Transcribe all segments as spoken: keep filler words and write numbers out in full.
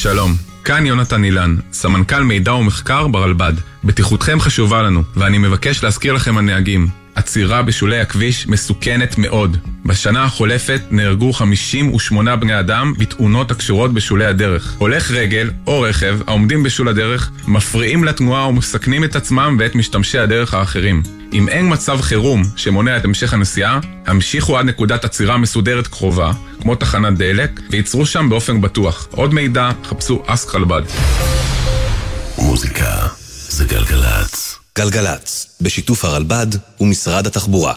שלום, כאן יונתן אילן, סמנכ"ל מידע ומחקר ברלב"ד. בטיחותכם חשובה לנו, ואני מבקש להזכיר לכם הנהגים. עצירה בשולי הכביש מסוכנת מאוד. בשנה החולפת נהרגו חמישים ושמונה בני אדם בתאונות הקשורות בשולי הדרך. הולך רגל או רכב העומדים בשול הדרך מפריעים לתנועה ומסכנים את עצמם ואת משתמשי הדרך האחרים. אם אין מצב חירום שמונע את המשך הנסיעה, המשיכו עד נקודת עצירה מסודרת קרובה, כמו תחנת דלק, ויצרו שם באופן בטוח. עוד מידע, חפשו אסק רלב"ד. מוזיקה זה גלגלץ. גלגלץ, בשיתוף הרלב"ד ומשרד התחבורה.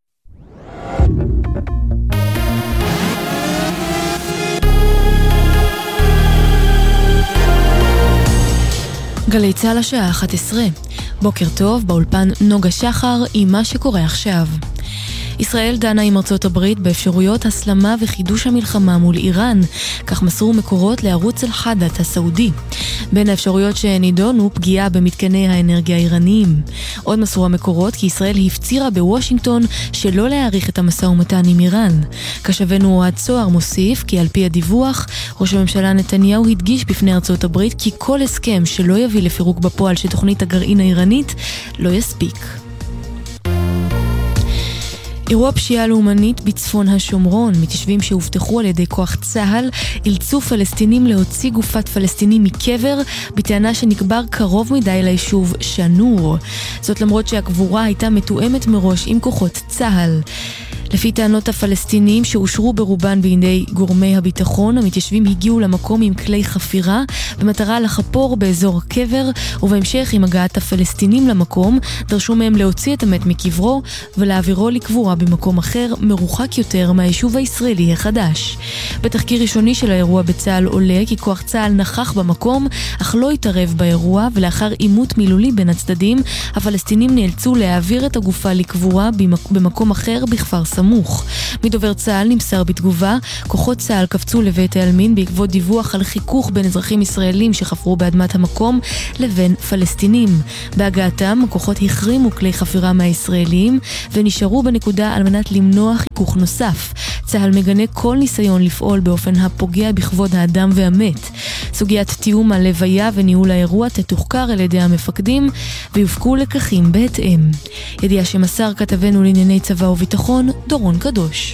גלי צהל השעה אחת עשרה. בוקר טוב, באולפן נוגה שחר עם מה שקורה עכשיו. ישראל דנה עם ארצות הברית באפשרויות הסלמה וחידוש המלחמה מול איראן, כך מסרו מקורות לערוץ אל-חדת הסעודי. בין האפשרויות שנידונו פגיעה במתקני האנרגיה האיראניים. עוד מסרו המקורות כי ישראל הפצירה בוושינגטון שלא להאריך את המשא ומתן עם איראן. כשבנו אוהד צוהר מוסיף כי על פי הדיווח, ראש הממשלה נתניהו הדגיש בפני ארצות הברית כי כל הסכם שלא יביא לפירוק בפועל של תוכנית הגרעין האיראנית לא יספיק. אירוע פשיעה לאומנית בצפון השומרון. מתיישבים שהובטחו על ידי כוח צהל אילצו פלסטינים להוציא גופת פלסטינים מקבר בטענה שנקבר קרוב מדי ליישוב שנור. זאת למרות שהקבורה הייתה מתואמת מראש עם כוחות צהל. לפי טענות הפלסטינים שאושרו ברובן בידי גורמי הביטחון, המתיישבים הגיעו למקום עם כלי חפירה במטרה לחפור באזור הקבר, ובהמשך עם הגעת הפלסטינים למקום דרשו מהם להוציא את המת מקברו ולהעבירו לקבורה במקום אחר מרוחק יותר מהיישוב הישראלי החדש. בתחקיר ראשוני של האירוע בצהל עולה כי כוח צהל נכח במקום אך לא התערב באירוע, ולאחר עימות מילולי בין הצדדים הפלסטינים נאלצו להעביר את הגופה לקבורה במקום אחר בכפר סמוך. מדובר צהל נמסר בתגובה, כוחות צהל קפצו לבית העלמין בעקבות דיווח על חיכוך בין אזרחים ישראלים שחפרו באדמת המקום לבין פלסטינים. בהגעתם הכוחות החרימו כלי חפירה מהישראלים ונשארו בנקודה על מנת למנוע חיכוך נוסף. צהל מגנה כל ניסיון לפעול באופן הפוגע בכבוד האדם והמת. סוגיית תיאום הלוויה וניהול האירוע תתוחקר על ידי המפקדים ויופקו לקחים בהתאם. ידיעה שמסר כתבנו לענייני צבא וביטחון דורון קדוש.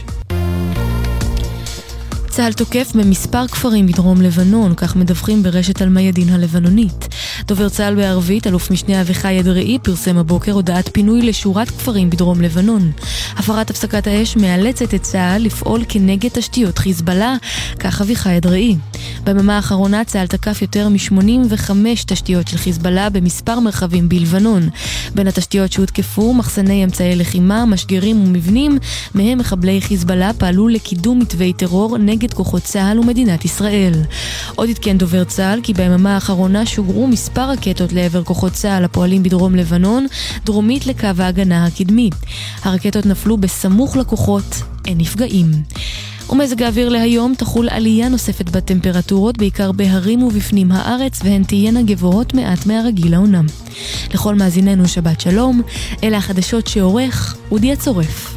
צהל תוקף במספר כפרים בדרום לבנון, כך מדווחים ברשת אל-מיאדין הלבנונית. דובר צהל בערבית, אלוף משנה אביחי אדראי, פרסם הבוקר הודעת פינוי לשורת כפרים בדרום לבנון. הפרת הפסקת האש מאלצת את צהל לפעול כנגד תשתיות חיזבאללה, כך אביחי אדראי. ביממה האחרונה צהל תקף יותר מ-שמונים וחמש תשתיות של חיזבאללה במספר מרחבים בלבנון. בין התשתיות שהותקפו, מחסני אמצעי לחימה, משגרים ומבנים, מהם מחבלי חיזבאללה פעלו לקידום מתווי טרור נגד כוחות צהל ומדינת ישראל. עוד התקן דובר צהל כי ביממה האחרונה שוגרו מספר רקטות לעבר כוחות צהל הפועלים בדרום לבנון, דרומית לקו ההגנה הקדמי. הרקטות נפלו בסמוך לכוחות, אין נפגעים. ומזג האוויר להיום תחול עלייה נוספת בטמפרטורות, בעיקר בהרים ובפנים הארץ, והן תהיינה גבוהות מעט מהרגיל העונה. לכל מאזיננו שבת שלום, אלה החדשות שעורך אודי הצורף.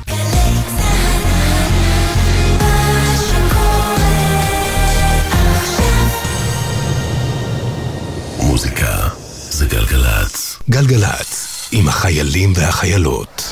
מוזיקה זה גלגלץ. גלגלץ עם החיילים והחיילות.